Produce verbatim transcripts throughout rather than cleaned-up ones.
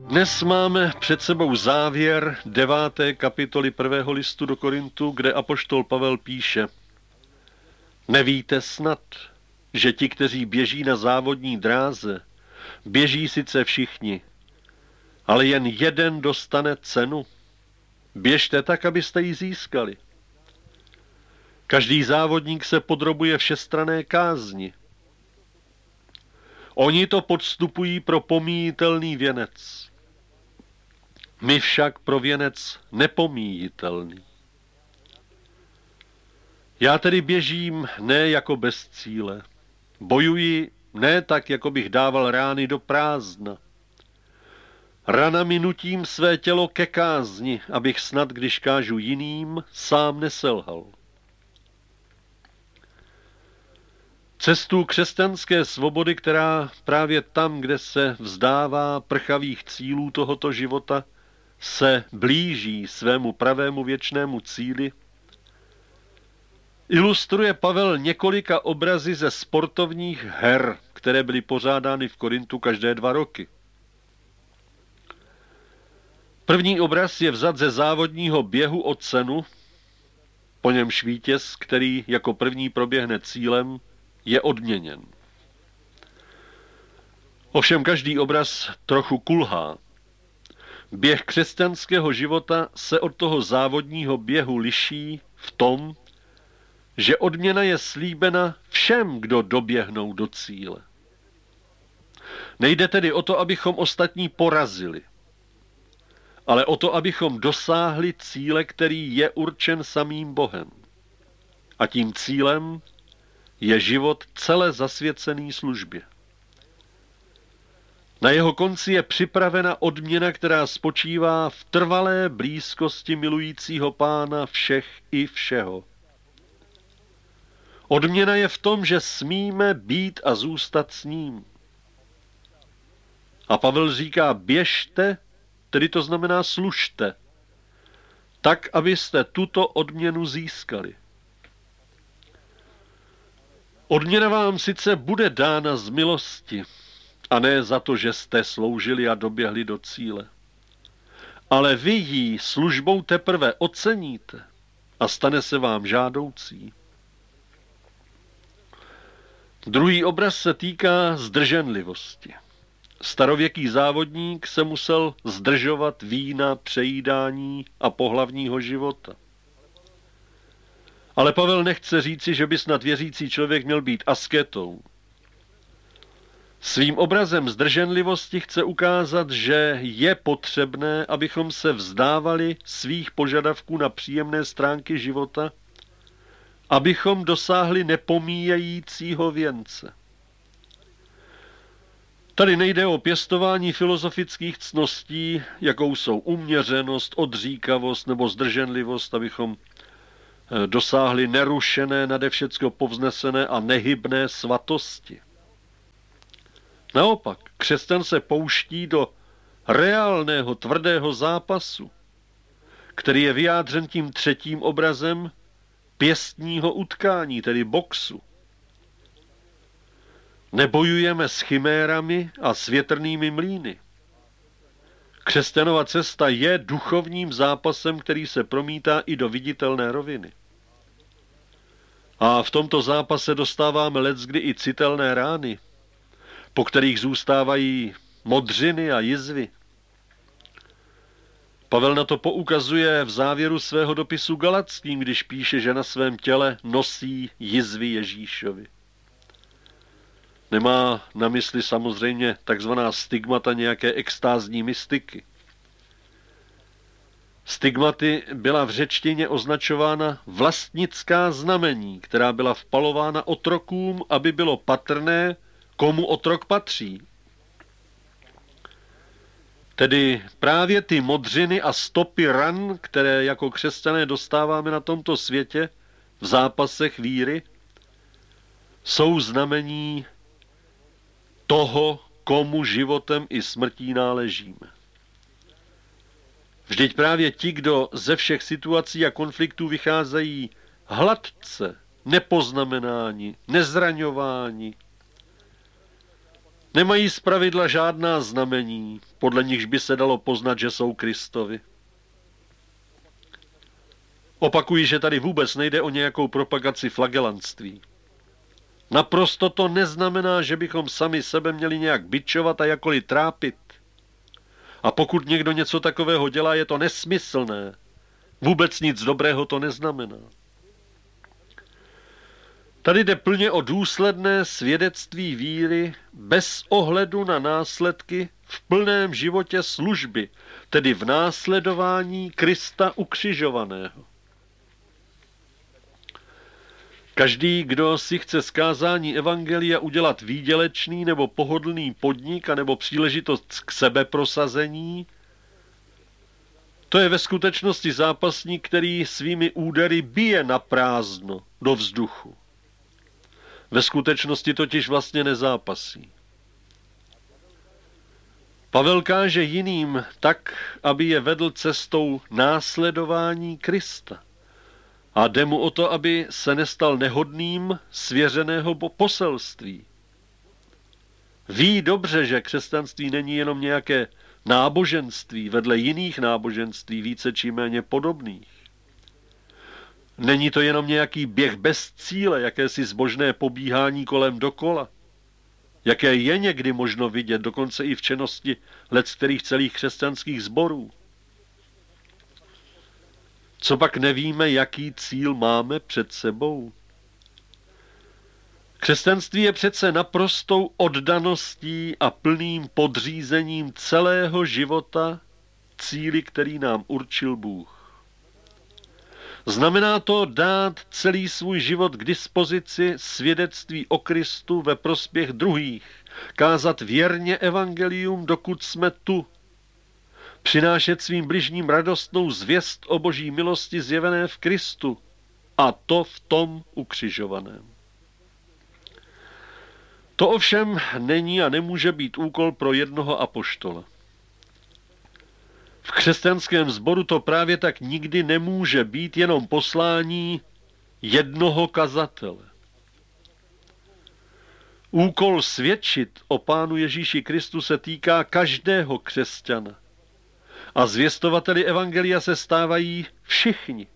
Dnes máme před sebou závěr deváté kapitoly prvého listu do Korintu, kde apoštol Pavel píše: Nevíte snad, že ti, kteří běží na závodní dráze, běží sice všichni, ale jen jeden dostane cenu? Běžte tak, abyste ji získali. Každý závodník se podrobuje všestranné kázni. Oni to podstupují pro pomíjitelný věnec. My však pro věnec nepomíjitelný. Já tedy běžím ne jako bez cíle. Bojuji ne tak, jako bych dával rány do prázdna. Ranami nutím své tělo ke kázni, abych snad, když kážu jiným, sám neselhal. Cestu křesťanské svobody, která právě tam, kde se vzdává prchavých cílů tohoto života, se blíží svému pravému věčnému cíli, ilustruje Pavel několika obrazy ze sportovních her, které byly pořádány v Korintu každé dva roky. První obraz je vzat ze závodního běhu o cenu, po němž vítěz, který jako první proběhne cílem, je odměněn. Ovšem každý obraz trochu kulhá. Běh křesťanského života se od toho závodního běhu liší v tom, že odměna je slíbena všem, kdo doběhnou do cíle. Nejde tedy o to, abychom ostatní porazili, ale o to, abychom dosáhli cíle, který je určen samým Bohem. A tím cílem je život celé zasvěcený službě. Na jeho konci je připravena odměna, která spočívá v trvalé blízkosti milujícího Pána všech i všeho. Odměna je v tom, že smíme být a zůstat s ním. A Pavel říká, běžte, tedy to znamená služte, tak, abyste tuto odměnu získali. Odměna vám sice bude dána z milosti, a ne za to, že jste sloužili a doběhli do cíle. Ale vy ji službou teprve oceníte a stane se vám žádoucí. Druhý obraz se týká zdrženlivosti. Starověký závodník se musel zdržovat vína, přejídání a pohlavního života. Ale Pavel nechce říci, že by snad věřící člověk měl být asketou. Svým obrazem zdrženlivosti chce ukázat, že je potřebné, abychom se vzdávali svých požadavků na příjemné stránky života, abychom dosáhli nepomíjejícího věnce. Tady nejde o pěstování filozofických ctností, jakou jsou uměřenost, odříkavost nebo zdrženlivost, abychom dosáhli nerušené, nade všecko povznesené a nehybné svatosti. Naopak, křesťan se pouští do reálného, tvrdého zápasu, který je vyjádřen tím třetím obrazem pěstního utkání, tedy boxu. Nebojujeme s chimérami a s větrnými mlýny. Křesťanova cesta je duchovním zápasem, který se promítá i do viditelné roviny. A v tomto zápase dostáváme leckdy i citelné rány, po kterých zůstávají modřiny a jizvy. Pavel na to poukazuje v závěru svého dopisu Galatským, když píše, že na svém těle nosí jizvy Ježíšovi. Nemá na mysli samozřejmě takzvaná stigmata nějaké extázní mystiky. Stigmaty byla v řečtině označována vlastnická znamení, která byla vpalována otrokům, aby bylo patrné, komu otrok patří. Tedy právě ty modřiny a stopy ran, které jako křesťané dostáváme na tomto světě v zápasech víry, jsou znamení toho, komu životem i smrtí náležíme. Vždyť právě ti, kdo ze všech situací a konfliktů vycházejí hladce, nepoznamenáni, nezraňováni, Nemají zpravidla žádná znamení, podle nichž by se dalo poznat, že jsou Kristovi. Opakuji, že tady vůbec nejde o nějakou propagaci flagelantství. Naprosto to neznamená, že bychom sami sebe měli nějak bičovat a jakkoliv trápit. A pokud někdo něco takového dělá, je to nesmyslné. Vůbec nic dobrého to neznamená. Tady jde plně o důsledné svědectví víry bez ohledu na následky v plném životě služby, tedy v následování Krista ukřižovaného. Každý, kdo si chce z kázání evangelia udělat výdělečný nebo pohodlný podnik anebo příležitost k sebeprosazení, to je ve skutečnosti zápasník, který svými údery bije na prázdno do vzduchu. Ve skutečnosti totiž vlastně nezápasí. Pavel káže jiným tak, aby je vedl cestou následování Krista. A jde mu o to, aby se nestal nehodným svěřeného poselství. Ví dobře, že křesťanství není jenom nějaké náboženství vedle jiných náboženství více či méně podobných. Není to jenom nějaký běh bez cíle, jakési zbožné pobíhání kolem dokola, jaké je někdy možno vidět, dokonce i v činnosti leckterých celých křesťanských sborů. Co pak nevíme, jaký cíl máme před sebou? Křesťanství je přece naprostou oddaností a plným podřízením celého života cíli, který nám určil Bůh. Znamená to dát celý svůj život k dispozici svědectví o Kristu ve prospěch druhých, kázat věrně evangelium, dokud jsme tu, přinášet svým bližním radostnou zvěst o Boží milosti zjevené v Kristu, a to v tom ukřižovaném. To ovšem není a nemůže být úkol pro jednoho apoštola. V křesťanském sboru to právě tak nikdy nemůže být jenom poslání jednoho kazatele. Úkol svědčit o Pánu Ježíši Kristu se týká každého křesťana. A zvěstovateli evangelia se stávají všichni.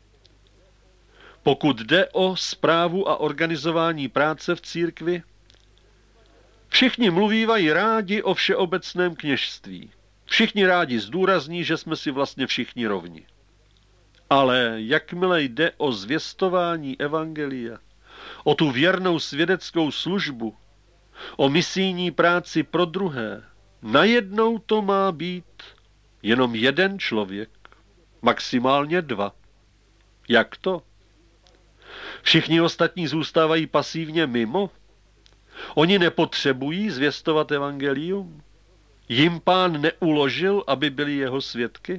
Pokud jde o správu a organizování práce v církvi, všichni mluvívají rádi o všeobecném kněžství. Všichni rádi zdůrazní, že jsme si vlastně všichni rovni. Ale jakmile jde o zvěstování evangelia, o tu věrnou svědeckou službu, o misijní práci pro druhé, najednou to má být jenom jeden člověk, maximálně dva. Jak to? Všichni ostatní zůstávají pasivně mimo? Oni nepotřebují zvěstovat evangelium? Jim Pán neuložil, aby byli jeho svědky?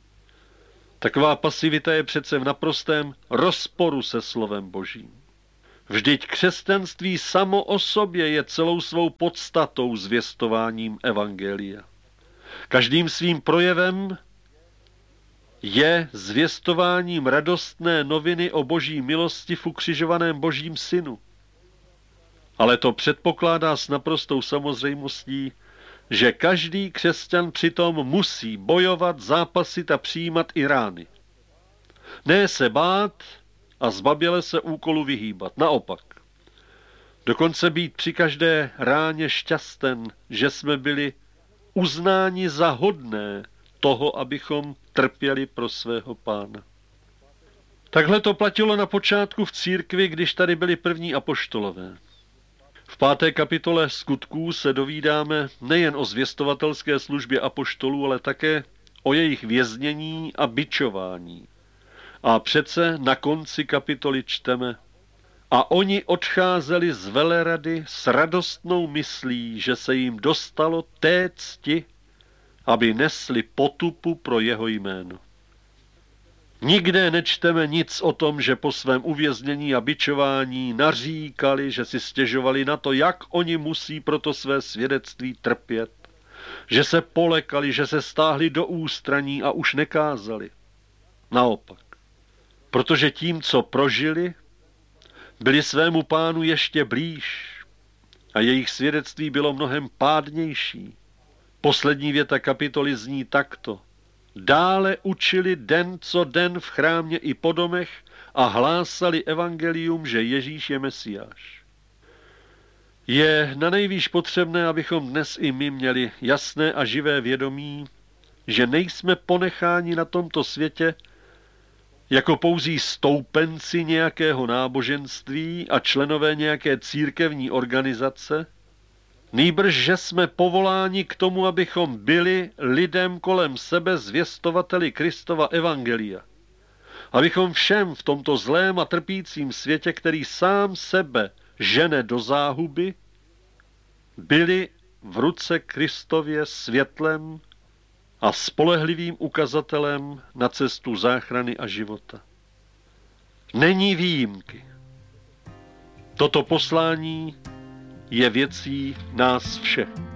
Taková pasivita je přece v naprostém rozporu se slovem Božím. Vždyť křesťanství samo o sobě je celou svou podstatou zvěstováním evangelia. Každým svým projevem je zvěstováním radostné noviny o Boží milosti v ukřižovaném Božím synu. Ale to předpokládá s naprostou samozřejmostí, že každý křesťan přitom musí bojovat, zápasit a přijímat i rány. Ne se bát a zbaběle se úkolu vyhýbat. Naopak. Dokonce být při každé ráně šťasten, že jsme byli uznáni za hodné toho, abychom trpěli pro svého Pána. Takhle to platilo na počátku v církvi, když tady byli první apoštolové. V páté kapitole Skutků se dovídáme nejen o zvěstovatelské službě apoštolů, ale také o jejich věznění a bičování. A přece na konci kapitoly čteme: a oni odcházeli z velerady s radostnou myslí, že se jim dostalo té cti, aby nesli potupu pro jeho jméno. Nikde nečteme nic o tom, že po svém uvěznění a bičování naříkali, že si stěžovali na to, jak oni musí proto své svědectví trpět, že se polekali, že se stáhli do ústraní a už nekázali. Naopak, protože tím, co prožili, byli svému Pánu ještě blíž a jejich svědectví bylo mnohem pádnější. Poslední věta kapitoly zní takto. Dále učili den co den v chrámě i po domech a hlásali evangelium, že Ježíš je Mesiáš. Je nanejvýš potřebné, abychom dnes i my měli jasné a živé vědomí, že nejsme ponecháni na tomto světě jako pouzí stoupenci nějakého náboženství a členové nějaké církevní organizace, nýbrž, že jsme povoláni k tomu, abychom byli lidem kolem sebe zvěstovateli Kristova evangelia. Abychom všem v tomto zlém a trpícím světě, který sám sebe žene do záhuby, byli v ruce Kristově světlem a spolehlivým ukazatelem na cestu záchrany a života. Není výjimky. Toto poslání je věcí nás všech.